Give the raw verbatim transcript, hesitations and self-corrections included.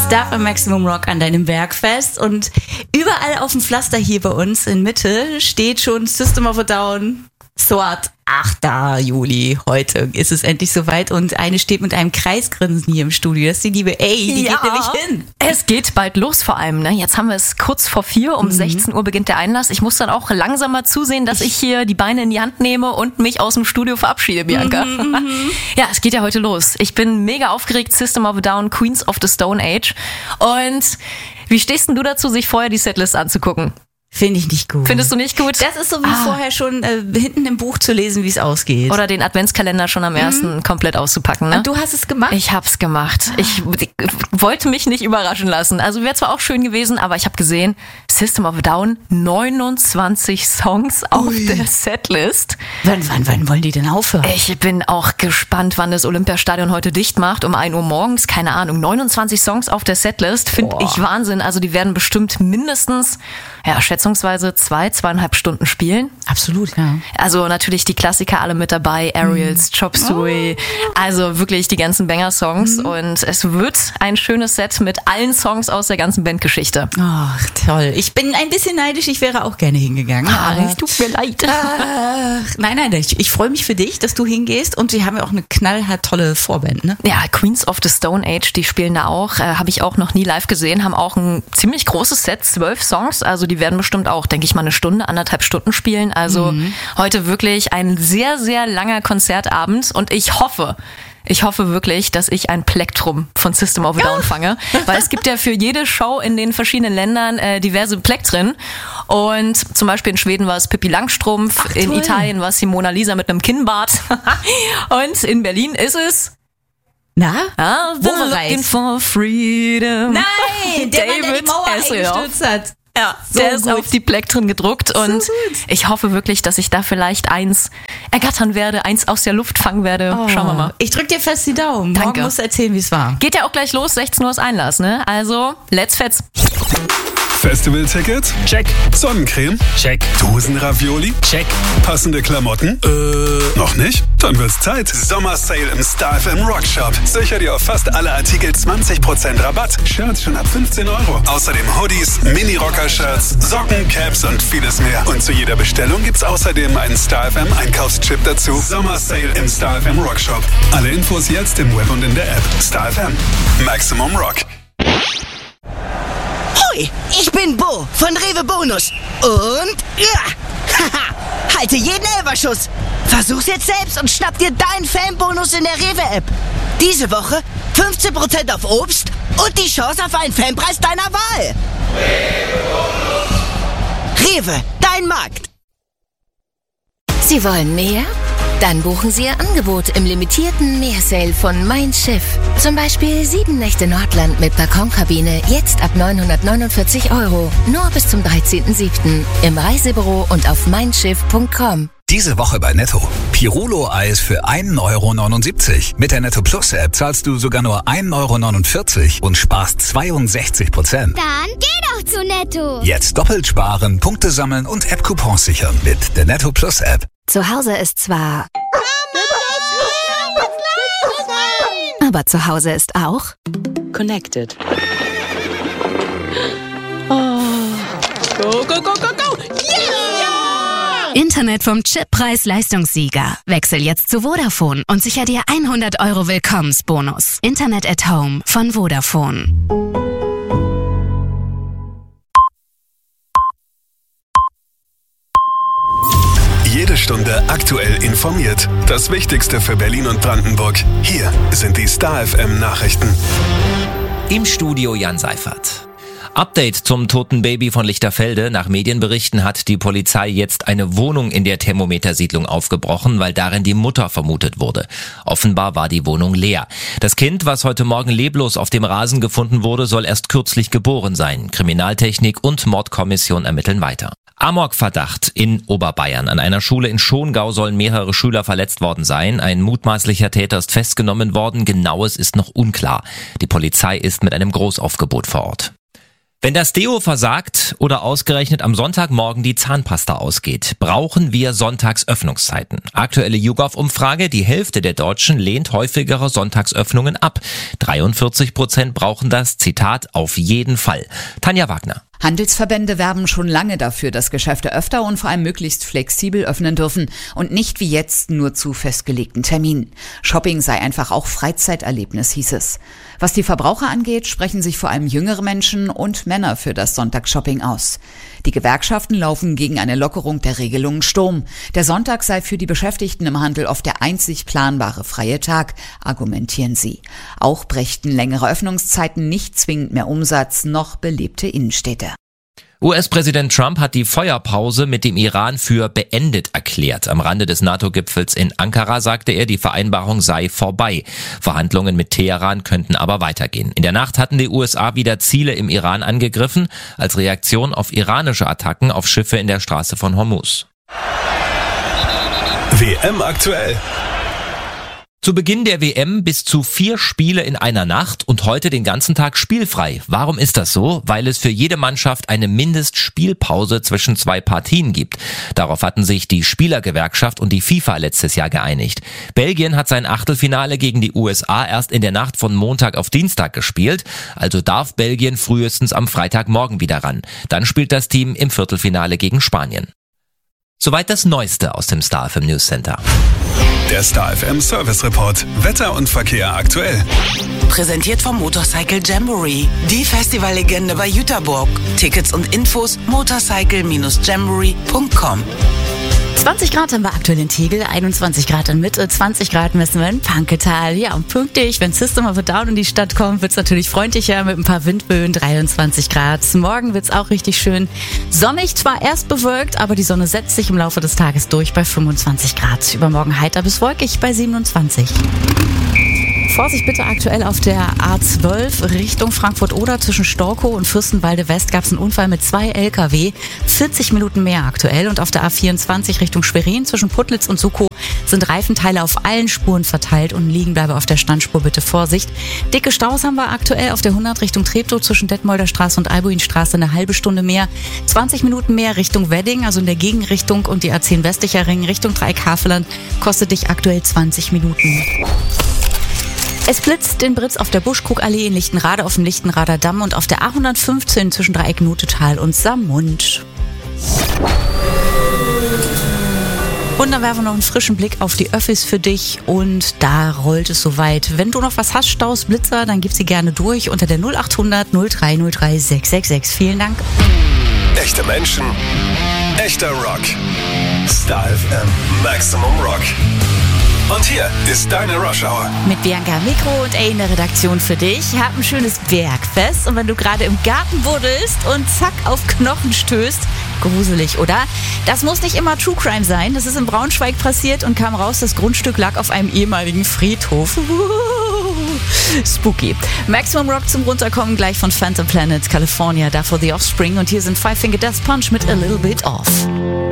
Stuff am Maximum Rock an deinem Bergfest und überall auf dem Pflaster hier bei uns in Mitte steht schon System of a Down, Sword. achter Juli, heute ist es endlich soweit und eine steht mit einem Kreisgrinsen hier im Studio. Das ist die liebe A, die ja, geht nämlich hin. Es geht bald los vor allem. Ne? Jetzt haben wir es kurz vor vier, um mhm. sechzehn Uhr beginnt der Einlass. Ich muss dann auch langsam mal zusehen, dass ich hier die Beine in die Hand nehme und mich aus dem Studio verabschiede, Bianca. Mhm. Ja, es geht ja heute los. Ich bin mega aufgeregt, System of a Down, Queens of the Stone Age. Und wie stehst denn du dazu, sich vorher die Setlist anzugucken? Finde ich nicht gut. Findest du nicht gut? Das ist so wie ah. vorher schon äh, hinten im Buch zu lesen, wie es ausgeht. Oder den Adventskalender schon am ersten mhm. komplett auszupacken. Ne? Und du hast es gemacht? Ich hab's gemacht. Ah. Ich, ich wollte mich nicht überraschen lassen. Also wäre zwar auch schön gewesen, aber ich habe gesehen, System of a Down, neunundzwanzig Songs auf Ui. der Setlist. Wann, wann, wann wollen die denn aufhören? Ich bin auch gespannt, wann das Olympiastadion heute dicht macht. Um ein Uhr morgens, keine Ahnung. neunundzwanzig Songs auf der Setlist, finde ich Wahnsinn. Also die werden bestimmt mindestens, ja, schätzungsweise zwei, zweieinhalb Stunden spielen. Absolut, ja. Also natürlich die Klassiker alle mit dabei, Aerials, Chop Suey, also wirklich die ganzen Banger-Songs. Mhm. Und es wird ein schönes Set mit allen Songs aus der ganzen Bandgeschichte. Ach, toll. Ich bin ein bisschen neidisch, ich wäre auch gerne hingegangen. Ah, es tut mir leid. Ach, nein, nein, ich, ich freue mich für dich, dass du hingehst. Und sie haben ja auch eine knallhart tolle Vorband, ne? Ja, Queens of the Stone Age, die spielen da auch. Äh, habe ich auch noch nie live gesehen, haben auch ein ziemlich großes Set, zwölf Songs. Also die werden bestimmt auch, denke ich mal, eine Stunde, anderthalb Stunden spielen. Also mhm. heute wirklich ein sehr, sehr langer Konzertabend. Und ich hoffe, Ich hoffe wirklich, dass ich ein Plektrum von System of a Down fange, weil es gibt ja für jede Show in den verschiedenen Ländern äh, diverse Plektren und zum Beispiel in Schweden war es Pippi Langstrumpf, Ach, in Italien war es die Mona Lisa mit einem Kinnbart und in Berlin ist es Na? Ah, Wo looking for freedom. Nein, der Mann, der die Mauer eingestürzt hat. Ja, so der ist gut. auf die Plektren gedruckt und so ich hoffe wirklich, dass ich da vielleicht eins ergattern werde, eins aus der Luft fangen werde. Oh, Schauen wir mal. Ich drück dir fest die Daumen. Danke. Morgen musst du erzählen, wie es war. Geht ja auch gleich los, sechzehn Uhr ist Einlass, ne? Also, let's fetz. Festivaltickets? Check. Sonnencreme? Check. Dosenravioli? Check. Passende Klamotten? Äh. Noch nicht? Dann wird's Zeit. Sommersale im Star F M Rockshop. Sicher dir auf fast alle Artikel zwanzig Prozent Rabatt. Shirts schon ab fünfzehn Euro. Außerdem Hoodies, Mini-Rocker-Shirts, Socken, Caps und vieles mehr. Und zu jeder Bestellung gibt's außerdem einen Star F M Einkaufschip dazu. Sommersale im Star F M Rockshop. Alle Infos jetzt im Web und in der App. Star F M. Maximum Rock. Hoi, ich bin Bo von Rewe Bonus. Und ja, haha, halte jeden Elferschuss. Versuch's jetzt selbst und schnapp dir deinen Fanbonus in der Rewe-App. Diese Woche fünfzehn Prozent auf Obst und die Chance auf einen Fanpreis deiner Wahl. Rewe, dein Markt. Sie wollen mehr? Dann buchen Sie Ihr Angebot im limitierten Meersale von Mein Schiff. Zum Beispiel sieben Nächte Nordland mit Balkonkabine, jetzt ab neunhundertneunundvierzig Euro. Nur bis zum dreizehnten siebten im Reisebüro und auf mein schiff punkt com. Diese Woche bei Netto. Pirulo-Eis für ein Euro neunundsiebzig. Mit der Netto Plus App zahlst du sogar nur ein Euro neunundvierzig und sparst zweiundsechzig Prozent. Dann geh doch zu Netto. Jetzt doppelt sparen, Punkte sammeln und App-Coupons sichern mit der Netto Plus App. Zu Hause ist zwar... Aber zu Hause ist auch... Connected. Oh. Go, go, go, go, go! Yeah! Internet vom Chip Preis-Leistungssieger. Wechsel jetzt zu Vodafone und sicher dir hundert Euro Willkommensbonus. Internet at Home von Vodafone. Jede Stunde aktuell informiert. Das Wichtigste für Berlin und Brandenburg. Hier sind die Star F M Nachrichten. Im Studio Jan Seifert. Update zum toten Baby von Lichterfelde. Nach Medienberichten hat die Polizei jetzt eine Wohnung in der Thermometersiedlung aufgebrochen, weil darin die Mutter vermutet wurde. Offenbar war die Wohnung leer. Das Kind, was heute Morgen leblos auf dem Rasen gefunden wurde, soll erst kürzlich geboren sein. Kriminaltechnik und Mordkommission ermitteln weiter. Amokverdacht in Oberbayern. An einer Schule in Schongau sollen mehrere Schüler verletzt worden sein. Ein mutmaßlicher Täter ist festgenommen worden. Genaues ist noch unklar. Die Polizei ist mit einem Großaufgebot vor Ort. Wenn das Deo versagt oder ausgerechnet am Sonntagmorgen die Zahnpasta ausgeht, brauchen wir Sonntagsöffnungszeiten. Aktuelle YouGov-Umfrage, die Hälfte der Deutschen lehnt häufigere Sonntagsöffnungen ab. dreiundvierzig Prozent brauchen das, Zitat, auf jeden Fall. Tanja Wagner. Handelsverbände werben schon lange dafür, dass Geschäfte öfter und vor allem möglichst flexibel öffnen dürfen und nicht wie jetzt nur zu festgelegten Terminen. Shopping sei einfach auch Freizeiterlebnis, hieß es. Was die Verbraucher angeht, sprechen sich vor allem jüngere Menschen und Männer für das Sonntagsshopping aus. Die Gewerkschaften laufen gegen eine Lockerung der Regelungen Sturm. Der Sonntag sei für die Beschäftigten im Handel oft der einzig planbare freie Tag, argumentieren sie. Auch brächten längere Öffnungszeiten nicht zwingend mehr Umsatz noch belebte Innenstädte. U S-Präsident Trump hat die Feuerpause mit dem Iran für beendet erklärt. Am Rande des NATO-Gipfels in Ankara sagte er, die Vereinbarung sei vorbei. Verhandlungen mit Teheran könnten aber weitergehen. In der Nacht hatten die U S A wieder Ziele im Iran angegriffen, als Reaktion auf iranische Attacken auf Schiffe in der Straße von Hormuz. W M aktuell. Zu Beginn der W M bis zu vier Spiele in einer Nacht und heute den ganzen Tag spielfrei. Warum ist das so? Weil es für jede Mannschaft eine Mindestspielpause zwischen zwei Partien gibt. Darauf hatten sich die Spielergewerkschaft und die FIFA letztes Jahr geeinigt. Belgien hat sein Achtelfinale gegen die U S A erst in der Nacht von Montag auf Dienstag gespielt. Also darf Belgien frühestens am Freitagmorgen wieder ran. Dann spielt das Team im Viertelfinale gegen Spanien. Soweit das Neueste aus dem Star F M News Center. Der Star F M Service Report. Wetter und Verkehr aktuell. Präsentiert vom Motorcycle Jamboree. Die Festivallegende bei Jüterburg. Tickets und Infos motorcycle Bindestrich jamboree Punkt com. zwanzig Grad haben wir aktuell in Tegel, einundzwanzig Grad in Mitte, zwanzig Grad messen wir in Panketal. Ja, und pünktlich, wenn System of a Down in die Stadt kommt, wird's natürlich freundlicher mit ein paar Windböen, dreiundzwanzig Grad. Morgen wird's auch richtig schön sonnig, zwar erst bewölkt, aber die Sonne setzt sich im Laufe des Tages durch bei fünfundzwanzig Grad. Übermorgen heiter bis wolkig bei siebenundzwanzig. Vorsicht bitte aktuell auf der A zwölf Richtung Frankfurt-Oder zwischen Storkow und Fürstenwalde West gab es einen Unfall mit zwei L K W, vierzig Minuten mehr aktuell, und auf der A vierundzwanzig Richtung Schwerin zwischen Putlitz und Sukow sind Reifenteile auf allen Spuren verteilt und liegen bleibe auf der Standspur, bitte Vorsicht. Dicke Staus haben wir aktuell auf der hundert Richtung Treptow zwischen Detmolder Straße und Albuinstraße eine halbe Stunde mehr, zwanzig Minuten mehr Richtung Wedding, also in der Gegenrichtung, und die A zehn westlicher Ring Richtung Dreieckhaveland kostet dich aktuell zwanzig Minuten. Es blitzt in Britz auf der Buschkuckallee in Lichtenrade auf dem Lichtenrader Damm und auf der A hundertfünfzehn zwischen Dreieck Nutetal und Samund. Und dann werfen wir noch einen frischen Blick auf die Öffis für dich und da rollt es soweit. Wenn du noch was hast, Staus, Blitzer, dann gib sie gerne durch unter der null achthundert null drei null drei sechs sechs sechs. Vielen Dank. Echte Menschen, echter Rock. Star F M Maximum Rock. Und hier ist deine Rush Hour. Mit Bianca Mikro und A in der Redaktion für dich. Hab ein schönes Bergfest. Und wenn du gerade im Garten buddelst und zack auf Knochen stößt, gruselig, oder? Das muss nicht immer True Crime sein. Das ist in Braunschweig passiert und kam raus, das Grundstück lag auf einem ehemaligen Friedhof. Spooky. Maximum Rock zum Runterkommen gleich von Phantom Planet, California, davor The Offspring. Und hier sind Five Finger Death Punch mit A Little Bit Off.